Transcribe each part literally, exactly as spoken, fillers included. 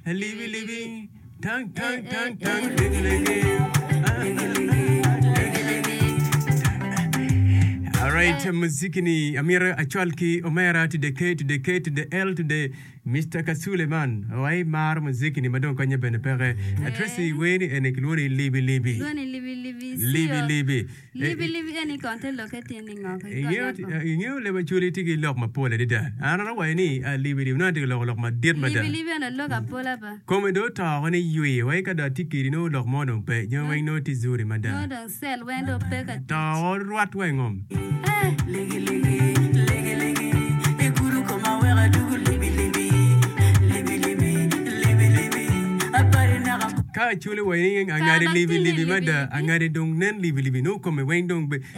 libi libi tang tang tang tang ligi ligi. All right, muziki ni Amira Achwalki Omera to the K to the K to the L to the Mister Kasuleman. Wai mar muziki ni madon kwenye benepere. Tracy weni ene kilwoni libi libi. Luani libi libi. Libi libi. Libi libi ene konte loketi ene ngoko. Ingeo leba churi tiki lok ma pole dida. Ana wai ni libi libi na tiki lok lok ma dir ma da. Libi libi ene lok a pola ba. Kome do ta wani yue wai kada tiki no lok mo dong pe. Nyo wai no tizuri ma da. No dong sel wendo pe ka. Ta wat wai ngom. Ligi ligi ligi ligi ekuru koma wera dugu libi libi libi libi libi libi apare na ka chule wai angari libi libi mada angari dong nen libi libi no kome wai dong be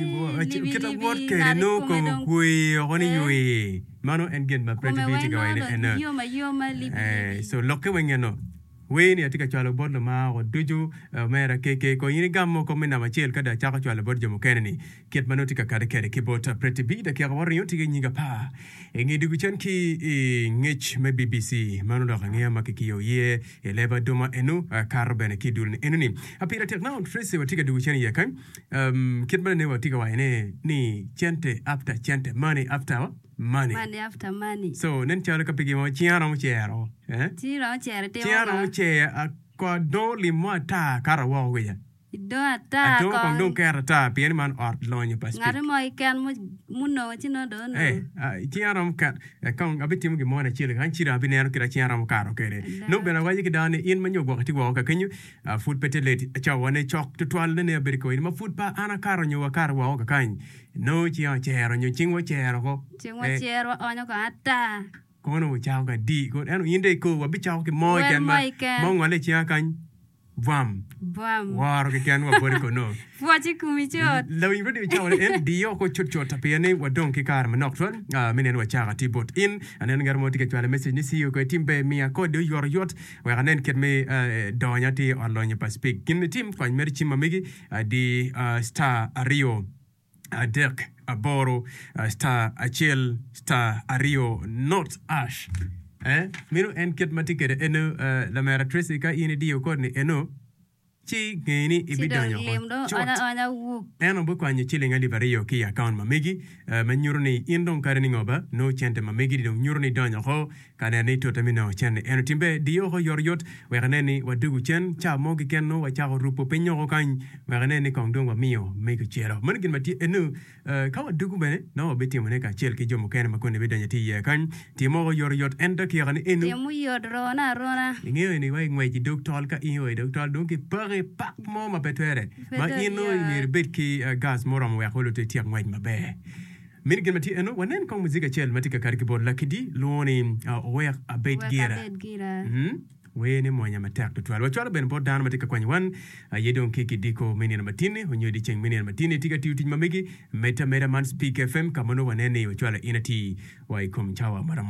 kita word kere no kome kui oni yui mano engen ma pretty beauty ka wai ne yoma yoma libi eh so lokke wai no we ni atika chwalo bod ma o duju mera keke ko yini gammo ko mena machel kada chaka chwalo bod jomo keneni ket manotika kada kere kibota pretty big da kya wari yoti nyinga pa engi dugu chan ki ngech me B B C manu da ngea makiki yo ye eleba doma enu karbene kidul enu ni apira tek now trace watika dugu chan ye kan um ket mana ne watika wa ene ni chente after chente money after money money after money so nen chalo ka pigi mo chiaro mo chiaro eh chiaro chiaro te chiaro mo chiaro ko do li mo ta kara wo we do ata ko do ko kara ta pien man art lonyo pas ngare mo ikan mo muno chino do no eh chiaro mo kat kon abiti mo gi mo na chile kan chira bi ne kira chiaro mo karo kere no bena waji ki dane in manyo go ti go ka kenyu food peteleti cha wane chok to twal ne be ko ma food pa ana karo nyo wa karo wo ka kan no chiaro chiaro nyo chingwo chiaro ko chingwo chiaro onyo ka ata kono chao ka di ko eno inde ko wa bi chao ki mo kan ma mo ngale chia kan vam vam war ke kan wa bor ko no fuachi kumichot law yin bi chao en di yo ko chot chot pe ne wa don ki kar ma nok ton a minen wa chao ti bot in anen gar mo ti ke chale message ni si yo ko timbe mi ko de yor yot wa anen ket me do nyati on lo nya pas speak kin tim ko mer chima megi di star ario Dirk Aboro uh, star Achel star Ario not Ash eh minu en ket matikere eno uh, la mera Tracy ka ini dio ko ni eno chi ngeni ibidanyo ko ana ana wu eno bu kwanye chilinga livario ki account ma megi uh, ma nyurni indon kareni ngoba no chente ma megi dong nyurni danyo ko kana ni to tamino chenne eno timbe dio ko yor yot we kaneni wadugu chen cha mogi kenno wa cha rupo penyo ko kan we kaneni kong dong wa mio megi chero man gin mati eno uh, ka wadugu bene no beti mo ne ka chel ki jomo ken ma ko ne bidanya ti ye kan ti mo yor yot enda ki kan eno ti mo yor rona rona ngeo ni wa ngwe ji doctor ka iyo doctor dong ki pare pak mo ma betere ma ino ni rebet ki gas moram wa ko te tiak ngwe ma be min gen mati eno wanen ko muzika chel mati ka karki bor lakidi loni we a bet gira hmm we ne mo nya matak to twal wachwala ben bor dan mati ka kwany wan yedon kiki diko minen matine honyo di cheng minen matine tika tiuti mamegi meta meta man speak fm kamono wanene wachwala inati wa ikom chawa mara